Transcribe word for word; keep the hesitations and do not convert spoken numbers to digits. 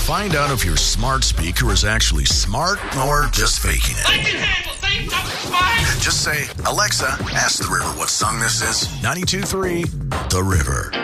Find out if your smart speaker is actually smart or just faking it. I can handle things, I'm fine. Just say, Alexa, ask the river what song this is. ninety-two point three The River.